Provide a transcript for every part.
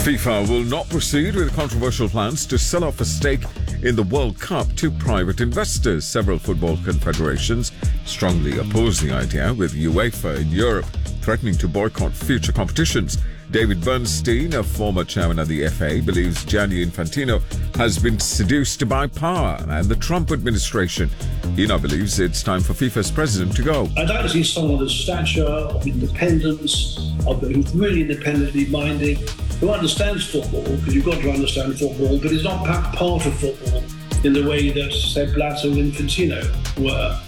FIFA will not proceed with controversial plans to sell off a stake in the World Cup to private investors. Several football confederations strongly oppose the idea, with UEFA in Europe threatening to boycott future competitions. David Bernstein, a former chairman of the FA, believes Gianni Infantino has been seduced by power and the Trump administration. He now believes it's time for FIFA's president to go. I'd like to see someone of stature, of independence, who's really independently minded, who understands football, because you've got to understand football, but is not part of football in the way that, say, Blatter and Infantino were.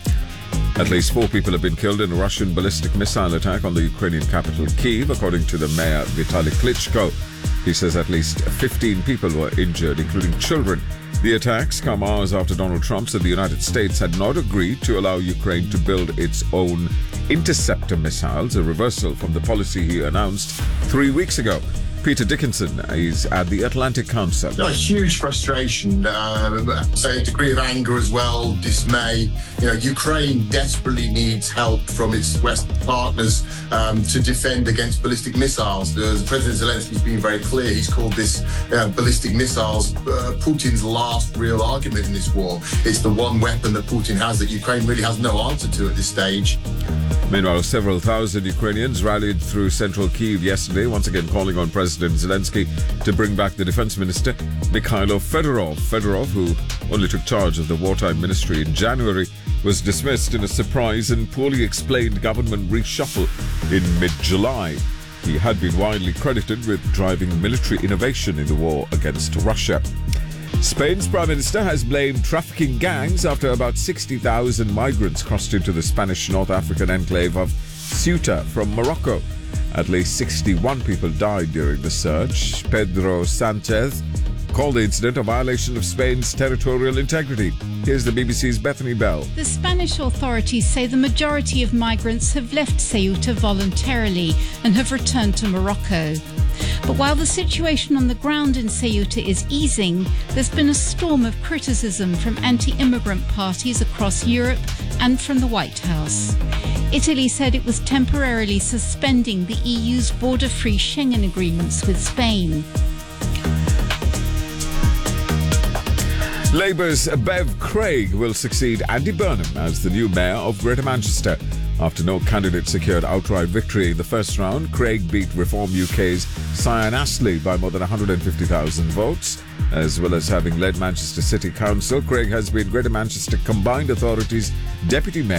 At least 4 people have been killed in a Russian ballistic missile attack on the Ukrainian capital, Kyiv, according to the mayor, Vitaly Klitschko. He says at least 15 people were injured, including children. The attacks come hours after Donald Trump said the United States had not agreed to allow Ukraine to build its own interceptor missiles, a reversal from the policy he announced 3 weeks ago. Peter Dickinson is at the Atlantic Council. A huge frustration, say a degree of anger as well, dismay. Ukraine desperately needs help from its Western partners to defend against ballistic missiles. President Zelensky's been very clear. He's called this ballistic missiles Putin's last real argument in this war. It's the one weapon that Putin has that Ukraine really has no answer to at this stage. Meanwhile, several thousand Ukrainians rallied through central Kyiv yesterday, once again calling on President Zelensky to bring back the defense minister, Mikhailo Fedorov. Fedorov, who only took charge of the wartime ministry in January, was dismissed in a surprise and poorly explained government reshuffle in mid-July. He had been widely credited with driving military innovation in the war against Russia. Spain's Prime Minister has blamed trafficking gangs after about 60,000 migrants crossed into the Spanish North African enclave of Ceuta from Morocco. At least 61 people died during the surge. Pedro Sanchez called the incident a violation of Spain's territorial integrity. Here's the BBC's Bethany Bell. The Spanish authorities say the majority of migrants have left Ceuta voluntarily and have returned to Morocco. But while the situation on the ground in Ceuta is easing, there's been a storm of criticism from anti-immigrant parties across Europe and from the White House. Italy said it was temporarily suspending the EU's border-free Schengen agreements with Spain. Labour's Bev Craig will succeed Andy Burnham as the new mayor of Greater Manchester. After no candidate secured outright victory in the first round, Craig beat Reform UK's Cyan Astley by more than 150,000 votes. As well as having led Manchester City Council, Craig has been Greater Manchester Combined Authority's deputy mayor